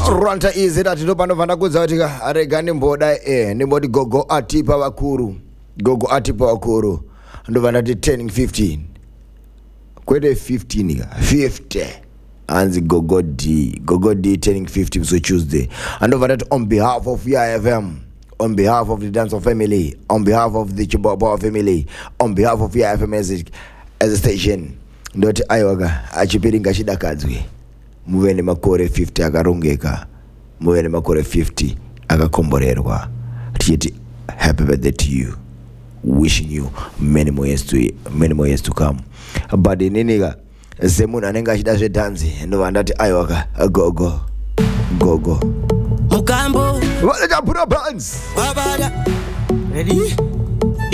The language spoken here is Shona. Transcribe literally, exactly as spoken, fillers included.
Ranta easy that ndopano vanda kudzatika arega nimboda eh nimboti gogo atipa vakuru gogo atipa vakuru ndovanda ti turning fifteen kwete fifteen ka fifty anzi gogo D gogo D turning fifty so Tuesday andovanda on behalf of Y F M, on behalf of the Dancer family, on behalf of the Chibaba family, on behalf of Y F M as a, as a station ndoti ayoga achipiringa chidakadzwe muvene makore fifty akarongeka muvene makore fifty akakomborerwa tichiti happy birthday to you, wishing you many more years to many more years to come. But ininiga semunhu anenge achida zvedhanzi ndova ndati ayoga gogo gogo Mukambo What did I put up hands? Babada Ready